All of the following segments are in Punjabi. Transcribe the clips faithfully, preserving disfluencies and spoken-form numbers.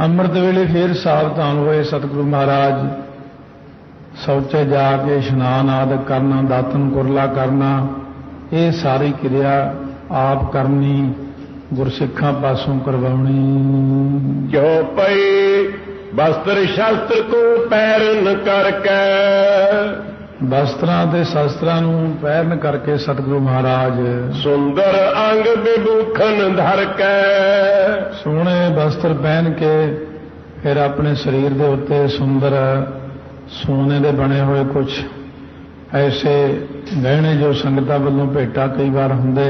ਅੰਮ੍ਰਿਤ ਵੇਲੇ ਫੇਰ ਸਾਵਧਾਨ ਹੋਏ ਸਤਿਗੁਰੂ ਮਹਾਰਾਜ। शौचे जाके इशनान आदि करना, दातन कुरला करना, ये सारी क्रिया आप करनी, गुरसिखा पासों करवानी। क्यों पई वस्त्र शास्त्र को पैरन करके, वस्त्रां ते शस्त्रां नूं पैरन करके सतगुरु महाराज सुंदर अंग विभूखन धर के, सोहणे वस्त्र पहन के फिर अपने शरीर दे उत्ते सुंदर सोने दे बने हुए कुछ ऐसे गहने जो संगतां वल्लों भेटा कई बार हुंदे,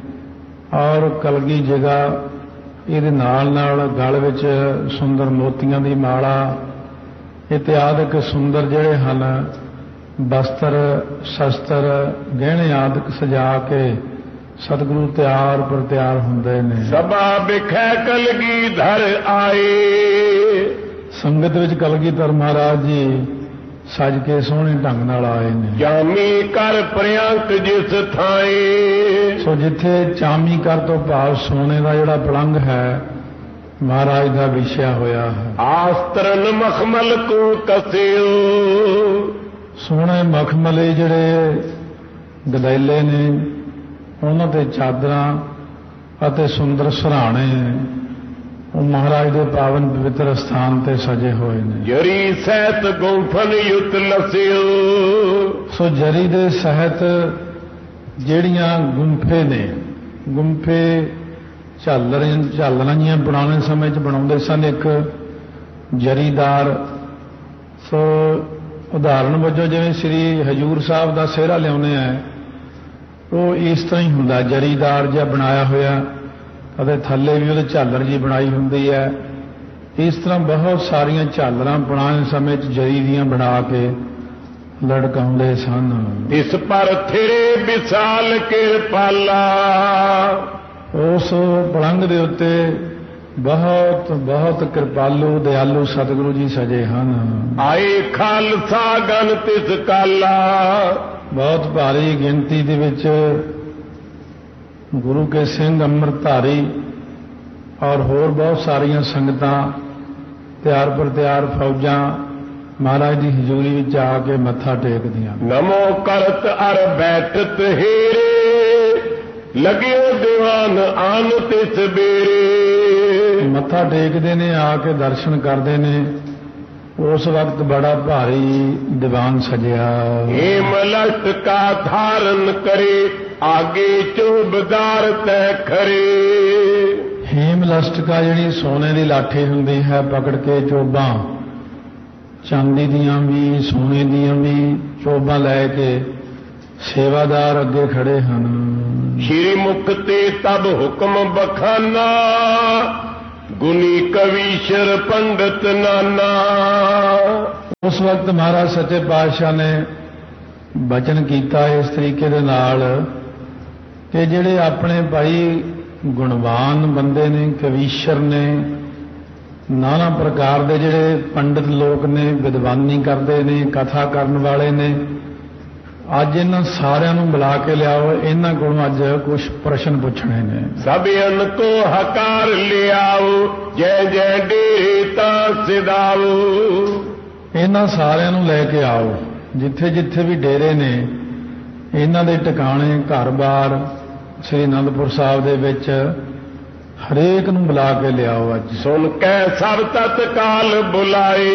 और कलगी जगह इहदे नाल नाल गल विच सुंदर मोतियां दी माला इत्यादिक सुंदर जिहड़े हन वस्त्र शस्त्र गहने आदि सजा के सतगुरु तैयार पर तैयार हुंदे ने। सभा बिखै कलगी धर आए, संगत विच कलगीधर महाराज जी सज के सोहने ढंग नाल आए ने। चामी कर प्रियंक जिस थाए, सो जिथे चामी कर तो भाव सोने का जिहड़ा पलंग है महाराज का विछया होया है। आस्त्रन मखमल को कसियो, सोहने मखमले जिहड़े गदैले ने उन्हां ते चादरां अते सुंदर सराहणे वो महाराज के पावन पवित्र स्थान ते सजे हुए ने। जरी सहित गुंफन युत लसियो, सो जरी दे सहित ਜਿਹੜੀਆਂ ਗੁੰਫੇ ਨੇ, ਗੁੰਫੇ ਝਾਲਰ ਝਾਲਰਾਂ ਜੀਆਂ ਪੁਰਾਣੇ ਸਮੇਂ 'ਚ ਬਣਾਉਂਦੇ ਸਨ ਇੱਕ ਜਰੀਦਾਰ। ਸੋ ਉਦਾਹਰਣ ਵਜੋਂ ਜਿਵੇਂ ਸ੍ਰੀ ਹਜੂਰ ਸਾਹਿਬ ਦਾ ਸਿਹਰਾ ਲਿਆਉਂਦੇ ਆ, ਉਹ ਇਸ ਤਰ੍ਹਾਂ ਹੀ ਹੁੰਦਾ, ਜਰੀਦਾਰ ਜਿਹਾ ਬਣਾਇਆ ਹੋਇਆ ਅਤੇ ਥੱਲੇ ਵੀ ਉਹਦੇ ਝਾਲਰ ਜੀ ਬਣਾਈ ਹੁੰਦੀ ਹੈ। ਇਸ ਤਰ੍ਹਾਂ ਬਹੁਤ ਸਾਰੀਆਂ ਝਾਲਰਾਂ ਪੁਰਾਣੇ ਸਮੇਂ 'ਚ ਜਰੀ ਦੀਆਂ ਬਣਾ ਕੇ ਲੜਕਾਉਂਦੇ ਸਨ। ਇਸ ਪਰ ਥਿਰੇ ਵਿਸਾਲ ਕਿਰਪਾਲਾ, ਉਸ ਪਲੰਗ ਦੇ ਉੱਤੇ ਬਹੁਤ ਬਹੁਤ ਕਿਰਪਾਲੂ ਦਿਆਲੂ ਸਤਿਗੁਰੂ ਜੀ ਸਜੇ ਹਨ। ਆਏ ਖਾਲਸਾ ਗਨ ਤਿਸ ਕਾਲਾ, ਬਹੁਤ ਭਾਰੀ ਗਿਣਤੀ ਦੇ ਵਿੱਚ ਗੁਰੂ ਕੇ ਸਿੰਘ ਅੰਮ੍ਰਿਤਧਾਰੀ ਔਰ ਹੋਰ ਬਹੁਤ ਸਾਰੀਆਂ ਸੰਗਤਾਂ ਤਿਆਰ ਪਰ ਤਿਆਰ ਫੌਜਾਂ महाराज की हजूरी में आके मत्था टेकदियां। नमो करत अर बैठत हेरे, लगे दीवान आन तिस बेरे, मत्था टेकते ने आके दर्शन करते ने। उस वक्त बड़ा भारी दीवान सजया। हेम लट का धारण करे, आगे चौबदार तय खरे। हेम लस्ट का जिहड़ी सोने की लाठी हुंदी है पकड़ के चोबा, चांदी दियां भी सोने दियां भी चोबा लैके सेवादार अगे खड़े हैं। श्री मुख ते तब हुक्म बखाना, गुनी कवीशर पंडित नाना। उस वक्त महाराज सच्चे पातशाह ने बचन किया इस तरीके दे नाल कि जिहड़े अपने भाई गुणवान बंदे ने, कवीशर ने, नाना प्रकार के जिहड़े पंडित लोग ने, विद्वानी करते ने, कथा करने वाले ने, अज इन्हां सारिਆਂ ਨੂੰ बुला के लियाओ, इन्हां कोलों अज कुछ प्रश्न पूछने ने। सभियन को हकार लियाओ, जय जय डेरे तां सिधाओ। इन्हां सारिਆਂ ਨੂੰ ਲੈ के आओ, जिथे जिथे भी डेरे ने इन्हां दे ठिकाणे घर-बार श्री आनंदपुर साहिब दे विच हरेक नूं बुला के लियाओ। अज सुन कै सब तत्काल बुलाए,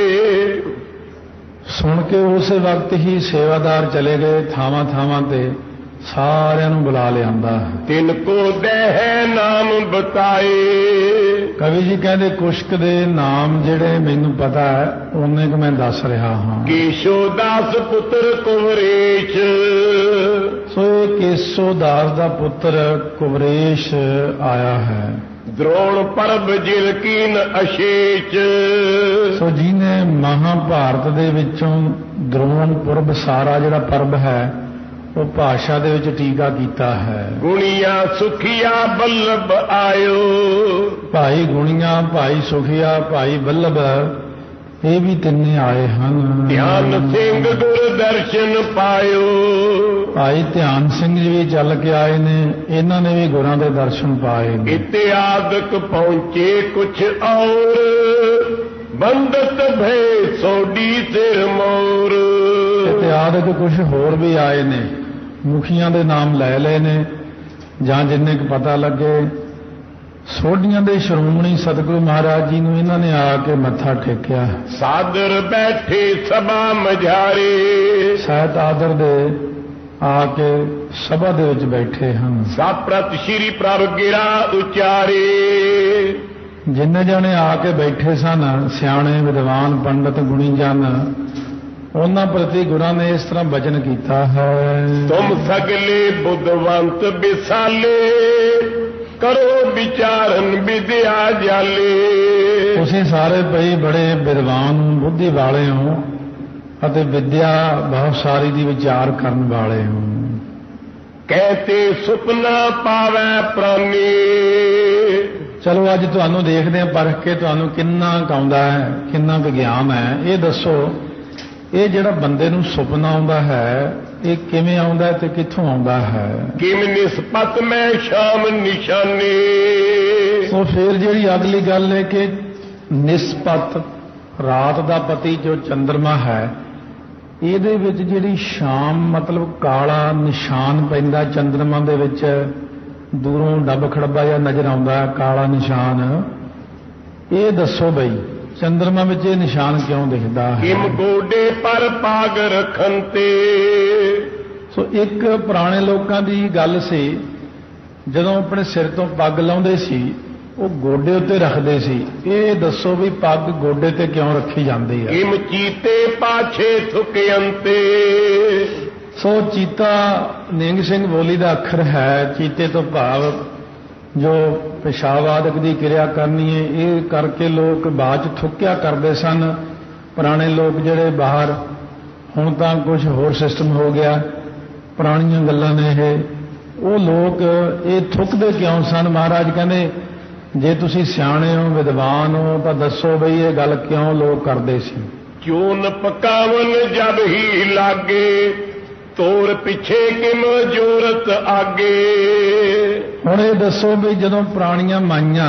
सुन के उस वक्त ही सेवादार चले गए थावां थावां ते सारिਆਂ ਨੂੰ बुला लियांदा। तिनको देह नाम बताए, कवि जी कहते कुश्क दे नाम जिहड़े मैनूं पता है उन्ने क मैं दस रहा हाँ। केशो दास पुत्र कुवरेश, सो ये केशो दास दा पुत्र कुवरेश आया है। द्रोण परब जिलकीन अशेष, सो जिन्हें महाभारत दे विचों द्रोण पुरब सारा जिहड़ा परब है वो भाषा दे विच टीका कीता है। गुणिया सुखिया बल्लभ आयो, भाई गुणिया भाई सुखिया भाई बल्लभ ਇਹ ਵੀ ਤਿੰਨੇ ਆਏ ਹਨ। ਧਿਆਨ ਸਿੰਘ ਗੁਰ ਦਰਸ਼ਨ ਪਾਇਓ। ਭਾਈ ਧਿਆਨ ਸਿੰਘ ਜੀ ਵੀ ਚੱਲ ਕੇ ਆਏ ਨੇ, ਇਹਨਾਂ ਨੇ ਵੀ ਗੁਰਾਂ ਦੇ ਦਰਸ਼ਨ ਪਾਏ ਨੇ। ਇਤਿਆਦਕ ਪਹੁੰਚੇ ਕੁਛ ਔਰ ਬੰਦਤ ਭੈ ਸੋਡੀ ਸਿਰ ਮੋਰ। ਇਤਿਆਦਕ ਕੁਛ ਹੋਰ ਵੀ ਆਏ ਨੇ, ਮੁਖੀਆਂ ਦੇ ਨਾਮ ਲੈ ਲਏ ਨੇ ਜਾਂ ਜਿੰਨੇ ਕੁ ਪਤਾ ਲੱਗੇ। ਸੋਢੀਆਂ ਦੇ ਸ਼੍ਰੋਮਣੀ ਸਤਿਗੁਰੂ ਮਹਾਰਾਜ ਜੀ ਨੂੰ ਇਹਨਾਂ ਨੇ ਆ ਕੇ ਮੱਥਾ ਟੇਕਿਆ। ਸਾਦਰ ਬੈਠੇ ਸਭਾ ਮਝਾਰੇ। ਸਹਿਤ ਆਦਰ ਦੇ ਆ ਕੇ ਸਭਾ ਦੇ ਵਿੱਚ ਬੈਠੇ ਹਨ। ਸਾਪ੍ਰਤ ਸ਼੍ਰੀ ਪ੍ਰਭ ਗਿਰਾ ਉਚਾਰੇ। ਜਿੰਨੇ ਜਾਣੇ ਆ ਕੇ ਬੈਠੇ ਸਨ, ਸਿਆਣੇ ਵਿਦਵਾਨ ਪੰਡਤ ਗੁਣੀ ਜਨ, ਉਹਨਾਂ ਪ੍ਰਤੀ ਗੁਰਾਂ ਨੇ ਇਸ ਤਰ੍ਹਾਂ ਬਚਨ ਕੀਤਾ ਹੈ। ਤੁਮ ਸਗਲੇ ਬੁੱਧਵੰਤ ਵਿਸਾਲੇ ਕਰੋ ਵਿਚਾਰਨ ਵਿਦਿਆ ਜਾਲੇ। ਤੁਸੀਂ ਸਾਰੇ ਭਈ ਬੜੇ ਵਿਦਵਾਨ ਬੁੱਧੀ ਵਾਲੇ ਹੋ ਅਤੇ ਵਿਦਿਆ ਬਹੁਤ ਸਾਰੀ ਦੀ ਵਿਚਾਰ ਕਰਨ ਵਾਲੇ ਹੋ। ਕਹਤੇ ਸੁਪਨਾ ਪਾਵੈ ਪ੍ਰਾਨੀ। ਚਲੋ ਅੱਜ ਤੁਹਾਨੂੰ ਦੇਖਦੇ ਹਾਂ ਪਰਖ ਕੇ ਤੁਹਾਨੂੰ ਕਿੰਨਾ ਕੁ ਆਉਂਦਾ ਹੈ, ਕਿੰਨਾ ਕੁ ਗਿਆਨ ਹੈ। ਇਹ ਦੱਸੋ, ਇਹ ਜਿਹੜਾ ਬੰਦੇ ਨੂੰ ਸੁਪਨਾ ਆਉਂਦਾ ਹੈ, ਇਹ ਕਿਵੇਂ ਆਉਂਦਾ ਤੇ ਕਿੱਥੋਂ ਆਉਂਦਾ ਹੈ? ਕਿਵੇਂ ਨਿਸਪਤ ਮੈਂ ਸ਼ਾਮ ਨਿਸ਼ਾਨੀ। ਸੋ ਫਿਰ ਜਿਹੜੀ ਅਗਲੀ ਗੱਲ ਹੈ ਕਿ ਨਿਸਪਤ ਰਾਤ ਦਾ ਪਤੀ ਜੋ ਚੰਦਰਮਾ ਹੈ, ਇਹਦੇ ਵਿੱਚ ਜਿਹੜੀ ਸ਼ਾਮ ਮਤਲਬ ਕਾਲਾ ਨਿਸ਼ਾਨ ਪੈਂਦਾ ਚੰਦਰਮਾ ਦੇ ਵਿੱਚ, ਦੂਰੋਂ ਡੱਬ ਖੜੱਬਾ ਜਿਹਾ ਨਜ਼ਰ ਆਉਂਦਾ ਕਾਲਾ ਨਿਸ਼ਾਨ। ਇਹ ਦੱਸੋ ਬਈ ਚੰਦਰਮਾ ਵਿੱਚ ਇਹ ਨਿਸ਼ਾਨ ਕਿਉਂ ਦਿਖਦਾ ਹੈ? ਕਿਮ ਗੋਡੇ ਪਰ ਪਾਗ ਰੱਖਣ ਤੇ। ਸੋ ਇੱਕ ਪੁਰਾਣੇ ਲੋਕਾਂ ਦੀ ਗੱਲ ਸੀ, ਜਦੋਂ ਆਪਣੇ ਸਿਰ ਤੋਂ ਪੱਗ ਲਾਉਂਦੇ ਸੀ ਉਹ ਗੋਡੇ ਉੱਤੇ ਰੱਖਦੇ ਸੀ। ਇਹ ਦੱਸੋ ਵੀ ਪੱਗ ਗੋਡੇ ਤੇ ਕਿਉਂ ਰੱਖੀ ਜਾਂਦੀ ਹੈ? ਕਿਮ ਚੀਤੇ ਪਾਛੇ ਥੁਕਿਅੰਤੇ। ਸੋ ਚੀਤਾ ਨਿੰਗ ਸਿੰਘ ਬੋਲੀ ਦਾ ਅੱਖਰ ਹੈ। ਚੀਤੇ ਤੋਂ ਭਾਵ ਜੋ ਪਿਸ਼ਾਬ ਆਦਿਕ ਦੀ ਕਿਰਿਆ ਕਰਨੀ ਹੈ, ਇਹ ਕਰਕੇ ਲੋਕ ਬਾਅਦ ਚ ਥੁੱਕਿਆ ਕਰਦੇ ਸਨ। ਪੁਰਾਣੇ ਲੋਕ ਜਿਹੜੇ ਬਾਹਰ, ਹੁਣ ਤਾਂ ਕੁਝ ਹੋਰ ਸਿਸਟਮ ਹੋ ਗਿਆ, ਪੁਰਾਣੀਆਂ ਗੱਲਾਂ ਨੇ ਇਹ। ਉਹ ਲੋਕ ਇਹ ਥੁੱਕਦੇ ਕਿਉਂ ਸਨ? ਮਹਾਰਾਜ ਕਹਿੰਦੇ ਜੇ ਤੁਸੀਂ ਸਿਆਣੇ ਹੋ ਵਿਦਵਾਨ ਹੋ ਤਾਂ ਦੱਸੋ ਬਈ ਇਹ ਗੱਲ ਕਿਉਂ ਲੋਕ ਕਰਦੇ ਸੀ? ਚੂਨ ਪਕਾਵਨ ਜਬ ਹੀ ਲਾਗੇ ਤੋਰ ਪਿੱਛੇ ਕਿਮ ਜੋਰਤ ਆਗੇ। ਹੁਣ ਇਹ ਦੱਸੋ ਵੀ ਜਦੋਂ ਪੁਰਾਣੀਆਂ ਮਾਈਆਂ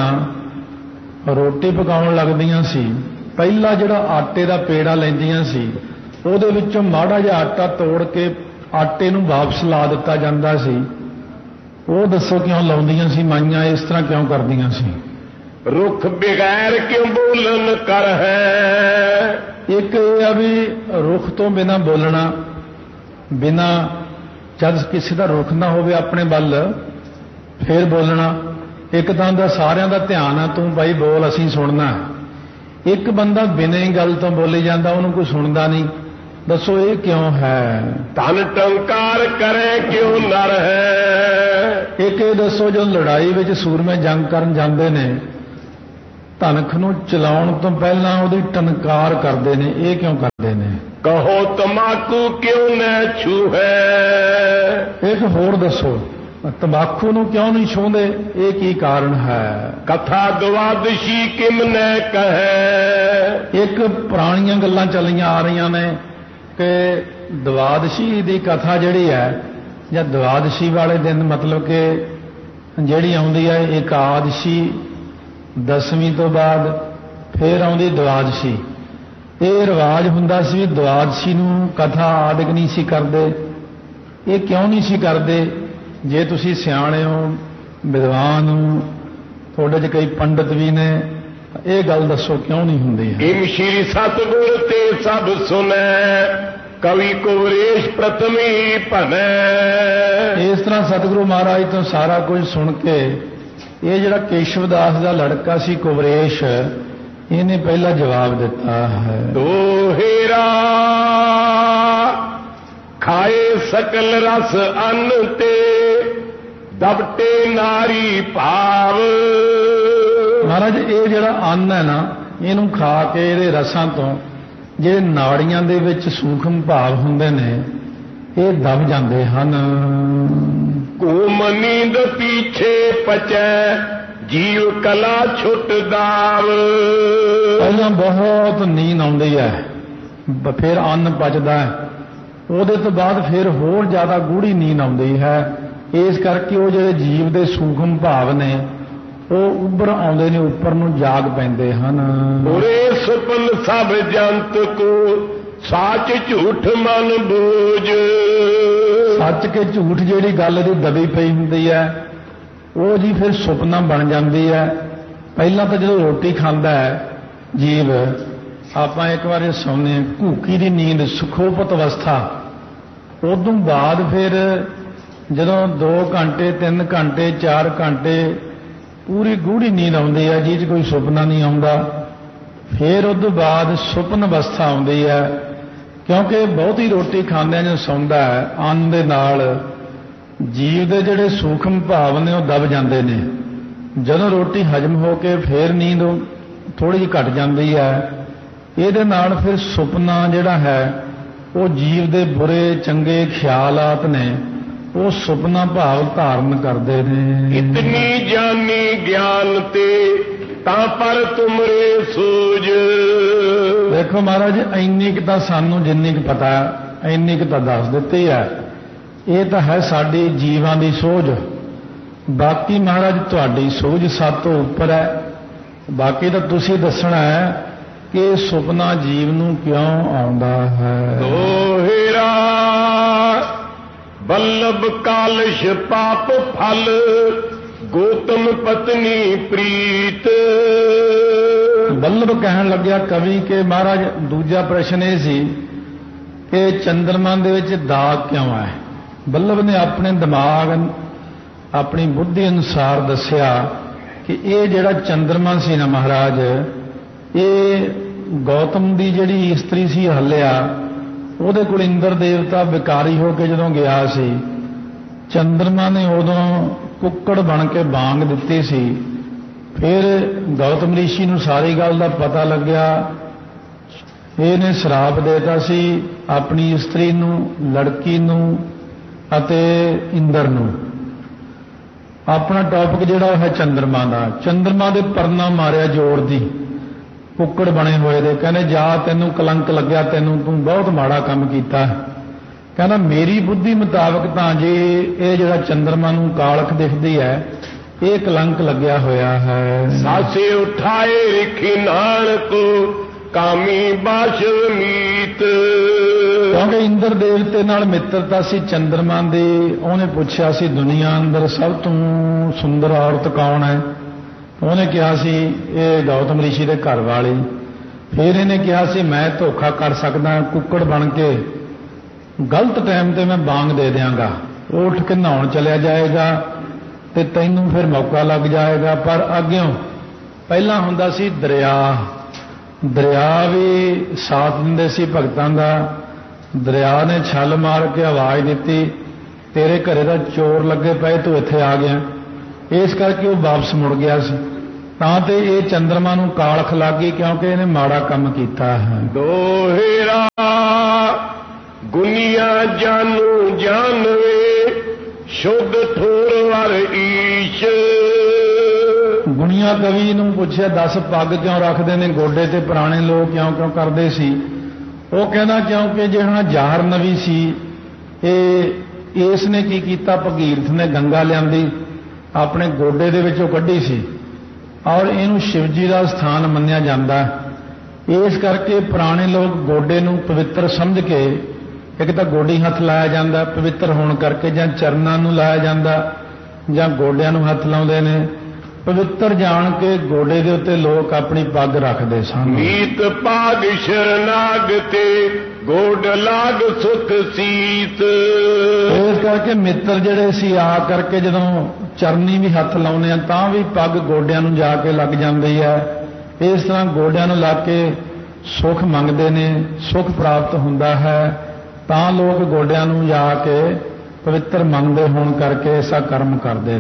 ਰੋਟੀ ਪਕਾਉਣ ਲੱਗਦੀਆਂ ਸੀ, ਪਹਿਲਾ ਜਿਹੜਾ ਆਟੇ ਦਾ ਪੇੜਾ ਲੈਂਦੀਆਂ ਸੀ, ਉਹਦੇ ਵਿੱਚੋਂ ਮਾੜਾ ਜਿਹਾ ਆਟਾ ਤੋੜ ਕੇ ਆਟੇ ਨੂੰ ਵਾਪਸ ਲਾ ਦਿੱਤਾ ਜਾਂਦਾ ਸੀ। ਉਹ ਦੱਸੋ ਕਿਉਂ ਲਾਉਂਦੀਆਂ ਸੀ ਮਾਈਆਂ? ਇਸ ਤਰ੍ਹਾਂ ਕਿਉਂ ਕਰਦੀਆਂ ਸੀ? ਰੁੱਖ ਬਗੈਰ ਕਿਉਂ ਬੋਲਣ ਕਰ ਹੈ। ਇੱਕ ਇਹ ਆ ਵੀ ਰੁੱਖ ਤੋਂ ਬਿਨਾਂ ਬੋਲਣਾ, ਬਿਨਾਂ ਜਦ ਕਿਸੇ ਦਾ ਰੁੱਖ ਨਾ ਹੋਵੇ ਆਪਣੇ ਵੱਲ ਫੇਰ ਬੋਲਣਾ। ਇੱਕ ਤਾਂ ਦਾ ਸਾਰਿਆਂ ਦਾ ਧਿਆਨ ਆ, ਤੂੰ ਬਾਈ ਬੋਲ ਅਸੀਂ ਸੁਣਨਾ। ਇੱਕ ਬੰਦਾ ਬਿਨਾਂ ਹੀ ਗੱਲ ਤੋਂ ਬੋਲੀ ਜਾਂਦਾ, ਉਹਨੂੰ ਕੋਈ ਸੁਣਦਾ ਨਹੀਂ। ਦੱਸੋ ਇਹ ਕਿਉਂ ਹੈ? ਧਨ ਟੰਕਾਰ ਕਰੇ ਕਿਉਂ ਨਰ ਹੈ। ਇੱਕ ਇਹ ਦੱਸੋ ਜਦੋਂ ਲੜਾਈ ਵਿੱਚ ਸੂਰਮੇ ਜੰਗ ਕਰਨ ਜਾਂਦੇ ਨੇ, ਧਨਖ ਨੂੰ ਚਲਾਉਣ ਤੋਂ ਪਹਿਲਾਂ ਉਹਦੀ ਟਨਕਾਰ ਕਰਦੇ ਨੇ, ਇਹ ਕਿਉਂ ਕਰਦੇ ਨੇ? ਕਹੋ ਤਮਾਕੂ ਕਿਉਂ ਨਾ ਛੂਹੈ। ਇੱਕ ਹੋਰ ਦੱਸੋ, ਤੰਬਾਕੂ ਨੂੰ ਕਿਉਂ ਨਹੀਂ ਛੂਹਦੇ? ਇਹ ਕੀ ਕਾਰਨ ਹੈ? ਕਥਾ ਦਵਾਦਸ਼ੀ ਕਿਮ ਨੇ ਕਹੈ। ਇੱਕ ਪੁਰਾਣੀਆਂ ਗੱਲਾਂ ਚੱਲੀਆਂ ਆ ਰਹੀਆਂ ਨੇ ਕਿ ਦਵਾਦਸ਼ੀ ਦੀ ਕਥਾ ਜਿਹੜੀ ਹੈ, ਜਾਂ ਦਵਾਦਸ਼ੀ ਵਾਲੇ ਦਿਨ ਮਤਲਬ ਕਿ ਜਿਹੜੀ ਆਉਂਦੀ ਹੈ ਇਕਾਦਸ਼ੀ, ਦਸਵੀਂ ਤੋਂ ਬਾਅਦ ਫੇਰ ਆਉਂਦੀ ਦਵਾਦਸ਼ੀ। ਇਹ ਰਿਵਾਜ ਹੁੰਦਾ ਸੀ ਵੀ ਦਵਾਦਸ਼ੀ ਨੂੰ ਕਥਾ ਆਦਿਕ ਨਹੀਂ ਸੀ ਕਰਦੇ। ਇਹ ਕਿਉਂ ਨਹੀਂ ਸੀ ਕਰਦੇ? ਜੇ ਤੁਸੀਂ ਸਿਆਣੇ ਹੋ, ਵਿਦਵਾਨ ਹੋ, ਤੁਹਾਡੇ 'ਚ ਕਈ ਪੰਡਤ ਵੀ ਨੇ, ਇਹ ਗੱਲ ਦੱਸੋ ਕਿਉਂ ਨਹੀਂ ਹੁੰਦੀ ਹੈ? ਇਮ ਸ਼੍ਰੀ ਸਤਿਗੁਰ ਤੇ ਸਭ ਸੁਨੈ ਕਵੀ ਕੁਵਰੇਸ਼ ਪ੍ਰਥਮੀ ਭਨੈ। ਇਸ ਤਰ੍ਹਾਂ ਸਤਿਗੁਰੂ ਮਹਾਰਾਜ ਤੋਂ ਸਾਰਾ ਕੁਝ ਸੁਣ ਕੇ ਇਹ ਜਿਹੜਾ ਕੇਸ਼ਵਦਾਸ ਦਾ ਲੜਕਾ ਸੀ ਕੁਵਰੇਸ਼, ਇਹਨੇ ਪਹਿਲਾ ਜਵਾਬ ਦਿੱਤਾ ਹੈ। ਦੋਹੇਰਾ ਖਾਏ ਸਕਲ ਰਸ ਅੰਨ ਤੇ ਦਬਟੇ ਨਾਰੀ ਭਾਵ। ਮਹਾਰਾਜ ਇਹ ਜਿਹੜਾ ਅੰਨ ਹੈ ਨਾ, ਇਹਨੂੰ ਖਾ ਕੇ ਇਹਦੇ ਰਸਾਂ ਤੋਂ ਜਿਹੜੇ ਨਾੜੀਆਂ ਦੇ ਵਿੱਚ ਸੂਖਮ ਭਾਵ ਹੁੰਦੇ ਨੇ ਇਹ ਦਬ ਜਾਂਦੇ ਹਨ। ਘੂਮ ਨੀਂਦ ਪੀਛੇ ਪਚੈ ਜੀਵ ਕਲਾ ਛੁੱਟ ਦਾਵ। ਪਹਿਲਾਂ ਬਹੁਤ ਨੀਂਦ ਆਉਂਦੀ ਹੈ, ਫਿਰ ਅੰਨ ਪਚਦਾ ਹੈ, ਉਹਦੇ ਤੋਂ ਬਾਅਦ ਫਿਰ ਹੋਰ ਜ਼ਿਆਦਾ ਗੂੜੀ ਨੀਂਦ ਆਉਂਦੀ ਹੈ। ਇਸ ਕਰਕੇ ਉਹ ਜਿਹੜੇ ਜੀਵ ਦੇ ਸੂਖਮ ਭਾਵ ਨੇ ਉਹ ਉੱਭਰ ਆਉਂਦੇ ਨੇ, ਉੱਪਰ ਨੂੰ ਜਾਗ ਪੈਂਦੇ ਹਨ। ਉਰੇ ਸੁਪਨ ਸਭ ਜੰਤ ਕੋ ਸੱਚ ਝੂਠ ਮਨ ਬੂਝ। ਸੱਚ ਕੇ ਝੂਠ ਜਿਹੜੀ ਗੱਲ ਦੀ ਦਬੀ ਪਈ ਹੁੰਦੀ ਹੈ ਉਹ ਜੀ ਫਿਰ ਸੁਪਨਾ ਬਣ ਜਾਂਦੀ ਹੈ। ਪਹਿਲਾਂ ਤਾਂ ਜਦੋਂ ਰੋਟੀ ਖਾਂਦਾ ਹੈ ਜੀਵ, ਆਪਾਂ ਇੱਕ ਵਾਰ ਸੌਂਦੇ ਹਾਂ ਘੂਕੀ ਦੀ ਨੀਂਦ, ਸੁਖੋਪਤ ਅਵਸਥਾ। ਉਦੋਂ ਬਾਅਦ ਫਿਰ ਜਦੋਂ ਦੋ ਘੰਟੇ ਤਿੰਨ ਘੰਟੇ ਚਾਰ ਘੰਟੇ ਪੂਰੀ ਗੂੜੀ ਨੀਂਦ ਆਉਂਦੀ ਹੈ ਜਿਹ 'ਚ ਕੋਈ ਸੁਪਨਾ ਨਹੀਂ ਆਉਂਦਾ, ਫਿਰ ਉਦੋਂ ਬਾਅਦ ਸੁਪਨ ਅਵਸਥਾ ਆਉਂਦੀ ਹੈ। ਕਿਉਂਕਿ ਬਹੁਤੀ ਰੋਟੀ ਖਾਂਦਿਆਂ ਜਦੋਂ ਸੌਂਦਾ ਹੈ, ਅੰਨ ਦੇ ਨਾਲ ਜੀਵ ਦੇ ਜਿਹੜੇ ਸੂਖਮ ਭਾਵ ਨੇ ਉਹ ਦਬ ਜਾਂਦੇ ਨੇ। ਜਦੋਂ ਰੋਟੀ ਹਜਮ ਹੋ ਕੇ ਫਿਰ ਨੀਂਦ ਥੋੜ੍ਹੀ ਜਿਹੀ ਘਟ ਜਾਂਦੀ ਹੈ, ਇਹਦੇ ਨਾਲ ਫਿਰ ਸੁਪਨਾ ਜਿਹੜਾ ਹੈ ਉਹ ਜੀਵ ਦੇ ਬੁਰੇ ਚੰਗੇ ਖਿਆਲਾਤ ਨੇ ਉਹ ਸੁਪਨਾ ਭਾਵ ਧਾਰਨ ਕਰਦੇ ਨੇ। ਇਤਨੀ ਜਾਨੀ ਗਿਆਨ ਤੇ ਤਾਂ ਪਰ ਤੁਮਰੇ ਸੂਝ। ਦੇਖੋ ਮਹਾਰਾਜ, ਇੰਨੀ ਕੁ ਤਾਂ ਸਾਨੂੰ ਜਿੰਨੀ ਕੁ ਪਤਾ ਇੰਨੀ ਕੁ ਤਾਂ ਦੱਸ ਦਿੱਤੀ ਹੈ। ਇਹ ਤਾਂ ਹੈ ਸਾਡੀ ਜੀਵਾਂ ਦੀ ਸੋਝ। ਬਾਕੀ ਮਹਾਰਾਜ ਤੁਹਾਡੀ ਸੋਝ ਸਭ ਤੋਂ ਉੱਪਰ ਹੈ। ਬਾਕੀ ਤਾਂ ਤੁਸੀਂ ਦੱਸਣਾ ਹੈ ਕਿ ਸੁਪਨਾ ਜੀਵ ਨੂੰ ਕਿਉਂ ਆਉਂਦਾ ਹੈ। ਦੋਹਿਰਾ ਬੱਲਭ ਕਾਲਸ਼ ਪਾਪ ਫਲ ਗੋਤਮ ਪਤਨੀ ਪ੍ਰੀਤ। ਬੱਲਭ ਕਹਿਣ ਲੱਗਿਆ ਕਵੀ ਕਿ ਮਹਾਰਾਜ ਦੂਜਾ ਪ੍ਰਸ਼ਨ ਇਹ ਸੀ ਕਿ ਚੰਦਰਮਾ ਦੇ ਵਿੱਚ ਦਾਗ ਕਿਉਂ ਹੈ। ਬੱਲਭ ਨੇ ਆਪਣੇ ਦਿਮਾਗ ਆਪਣੀ ਬੁੱਧੀ ਅਨੁਸਾਰ ਦੱਸਿਆ ਕਿ ਇਹ ਜਿਹੜਾ ਚੰਦਰਮਾ ਸੀ ਨਾ ਮਹਾਰਾਜ, ਇਹ ਗੌਤਮ ਦੀ ਜਿਹੜੀ ਇਸਤਰੀ ਸੀ ਹੱਲਿਆ, ਉਹਦੇ ਕੋਲ ਇੰਦਰ ਦੇਵਤਾ ਵਿਕਾਰੀ ਹੋ ਕੇ ਜਦੋਂ ਗਿਆ ਸੀ, ਚੰਦਰਮਾ ਨੇ ਉਦੋਂ ਕੁੱਕੜ ਬਣ ਕੇ ਬਾਂਗ ਦਿੱਤੀ ਸੀ। ਫਿਰ ਗੌਤਮ ਰਿਸ਼ੀ ਨੂੰ ਸਾਰੀ ਗੱਲ ਦਾ ਪਤਾ ਲੱਗਿਆ, ਇਹਨੇ ਸ਼ਰਾਪ ਦੇਤਾ ਸੀ ਆਪਣੀ ਇਸਤਰੀ ਨੂੰ, ਲੜਕੀ ਨੂੰ ਅਤੇ ਇੰਦਰ ਨੂੰ। ਆਪਣਾ ਟੌਪਿਕ ਜਿਹੜਾ ਉਹ ਹੈ ਚੰਦਰਮਾ ਦਾ। ਚੰਦਰਮਾ ਦੇ ਪਰਨਾ ਮਾਰਿਆ ਜ਼ੋਰ ਦੀ, ਕੁੱਕੜ ਬਣੇ ਹੋਏ ਦੇ। ਕਹਿੰਦੇ ਜਾ ਤੈਨੂੰ ਕਲੰਕ ਲੱਗਿਆ, ਤੈਨੂੰ ਤੂੰ ਬਹੁਤ ਮਾੜਾ ਕੰਮ ਕੀਤਾ। ਕਹਿੰਦਾ ਮੇਰੀ ਬੁੱਧੀ ਮੁਤਾਬਕ ਤਾਂ ਜੇ ਇਹ ਜਿਹੜਾ ਚੰਦਰਮਾ ਨੂੰ ਕਾਲਖ ਦਿਖਦੀ ਹੈ ਇਹ ਕਲੰਕ ਲੱਗਿਆ ਹੋਇਆ ਹੈ। ਸਾਸੇ ਉਠਾਏ ਰਿਖੀ ਨਾਨਕ ਕਾਮੀ ਬਾਸ਼ਵ ਮੀਤ। ਕਿਉਂਕਿ ਇੰਦਰ ਦੇਵਤੇ ਨਾਲ ਮਿੱਤਰਤਾ ਸੀ ਚੰਦਰਮਾ ਦੀ। ਉਹਨੇ ਪੁੱਛਿਆ ਸੀ ਦੁਨੀਆ ਅੰਦਰ ਸਭ ਤੋਂ ਸੁੰਦਰ ਔਰਤ ਕੌਣ ਹੈ। ਉਹਨੇ ਕਿਹਾ ਸੀ ਇਹ ਗੌਤਮ ਰਿਸ਼ੀ ਦੇ ਘਰ ਵਾਲੀ। ਫਿਰ ਇਹਨੇ ਕਿਹਾ ਸੀ ਮੈਂ ਧੋਖਾ ਕਰ ਸਕਦਾ, ਕੁੱਕੜ ਬਣ ਕੇ ਗਲਤ ਟਾਈਮ ਤੇ ਮੈਂ ਬਾਂਗ ਦੇ ਦਿਆਂਗਾ, ਉਹ ਉੱਠ ਕੇ ਨਹਾਉਣ ਚਲਿਆ ਜਾਏਗਾ ਤੇ ਤੈਨੂੰ ਫਿਰ ਮੌਕਾ ਲੱਗ ਜਾਏਗਾ। ਪਰ ਅੱਗਿਓਂ ਪਹਿਲਾਂ ਹੁੰਦਾ ਸੀ ਦਰਿਆ, ਦਰਿਆ ਵੀ ਸਾਥ ਦਿੰਦੇ ਸੀ ਭਗਤਾਂ ਦਾ। ਦਰਿਆ ਨੇ ਛਲ ਮਾਰ ਕੇ ਆਵਾਜ਼ ਦਿੱਤੀ ਤੇਰੇ ਘਰੇ ਦਾ ਚੋਰ ਲੱਗੇ ਪਏ, ਤੂੰ ਇੱਥੇ ਆ ਗਿਆ। ਇਸ ਕਰਕੇ ਉਹ ਵਾਪਸ ਮੁੜ ਗਿਆ ਸੀ। ਤਾਂ ਤੇ ਇਹ ਚੰਦਰਮਾ ਨੂੰ ਕਾਲਖ ਲੱਗ ਗਈ ਕਿਉਂਕਿ ਇਹਨੇ ਮਾੜਾ ਕੰਮ ਕੀਤਾ ਹੈ। ਦੋਹਿਰਾ ਗੁਨੀਆ ਜਾਨੂ ਜਾਨਵੇ ਸ਼ੁੱਧ ਠੋਰ ਵਰ ਈਸ਼। ਗੁਣੀਆਂ ਕਵੀ ਨੂੰ ਪੁੱਛਿਆ ਦਸ ਪੱਗ ਕਿਉਂ ਰੱਖਦੇ ਨੇ ਗੋਡੇ ਤੇ, ਪੁਰਾਣੇ ਲੋਕ ਕਿਉਂ ਕਿਉਂ ਕਰਦੇ ਸੀ। ਉਹ ਕਹਿੰਦਾ ਕਿਉਂਕਿ ਜਿਹੜਾ ਜ਼ਾਹਰ ਨਵੀ ਸੀ ਇਹ ਇਸ ਨੇ ਕੀ ਕੀਤਾ, ਭਗੀਰਥ ਨੇ ਗੰਗਾ ਲਿਆਂਦੀ ਆਪਣੇ ਗੋਡੇ ਦੇ ਵਿੱਚੋਂ ਕੱਢੀ ਸੀ ਔਰ ਇਹਨੂੰ ਸ਼ਿਵ ਜੀ ਦਾ ਸਥਾਨ ਮੰਨਿਆ ਜਾਂਦਾ। ਇਸ ਕਰਕੇ ਪੁਰਾਣੇ ਲੋਕ ਗੋਡੇ ਨੂੰ ਪਵਿੱਤਰ ਸਮਝ ਕੇ, ਇੱਕ ਤਾਂ ਗੋਡੀ ਹੱਥ ਲਾਇਆ ਜਾਂਦਾ ਪਵਿੱਤਰ ਹੋਣ ਕਰਕੇ, ਜਾਂ ਚਰਨਾਂ ਨੂੰ ਲਾਇਆ ਜਾਂਦਾ ਜਾਂ ਗੋਡਿਆਂ ਨੂੰ ਹੱਥ ਲਾਉਂਦੇ ਨੇ, ਪਵਿੱਤਰ ਜਾਣ ਕੇ ਗੋਡੇ ਦੇ ਉੱਤੇ ਲੋਕ ਆਪਣੀ ਪੱਗ ਰੱਖਦੇ ਸਨ। ਮੀਤ ਪਾਗ ਸ਼ਰਨਾਗ ਤੇ ਗੋਡ ਲਾਗ ਸੁਖ ਸੀਤ। ਇਸ ਕਰਕੇ ਮਿੱਤਰ ਜਿਹੜੇ ਸੀ ਆ ਕਰਕੇ ਜਦੋਂ ਚਰਨੀ ਵੀ ਹੱਥ ਲਾਉਂਦੇ ਆ ਤਾਂ ਵੀ ਪੱਗ ਗੋਡਿਆਂ ਨੂੰ ਜਾ ਕੇ ਲੱਗ ਜਾਂਦੀ ਹੈ। ਇਸ ਤਰ੍ਹਾਂ ਗੋਡਿਆਂ ਨੂੰ ਲਾ ਕੇ ਸੁਖ ਮੰਗਦੇ ਨੇ, ਸੁਖ ਪ੍ਰਾਪਤ ਹੁੰਦਾ ਹੈ। ਤਾਂ ਲੋਕ ਗੋਡਿਆਂ ਨੂੰ ਜਾ ਕੇ ਪਵਿੱਤਰ ਮੰਨਦੇ ਹੋਣ ਕਰਕੇ ਐਸਾ ਕਰਮ ਕਰਦੇ